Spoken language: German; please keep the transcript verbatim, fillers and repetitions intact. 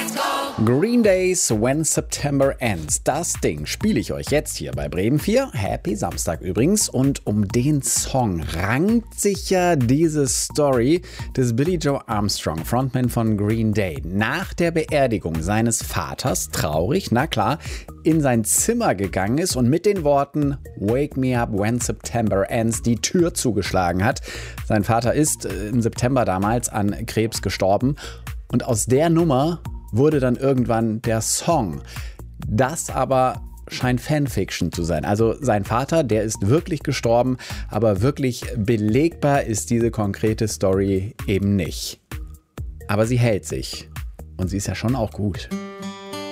Green Days When September Ends. Das Ding spiele ich euch jetzt hier bei Bremen vier. Happy Samstag übrigens. Und um den Song rankt sich ja diese Story des Billy Joe Armstrong, Frontman von Green Day, nach der Beerdigung seines Vaters, traurig, na klar, in sein Zimmer gegangen ist und mit den Worten "Wake me up when September ends" die Tür zugeschlagen hat. Sein Vater ist im September damals an Krebs gestorben und aus der Nummer wurde dann irgendwann der Song. Das aber scheint Fanfiction zu sein. Also sein Vater, der ist wirklich gestorben, aber wirklich belegbar ist diese konkrete Story eben nicht. Aber sie hält sich. Und sie ist ja schon auch gut.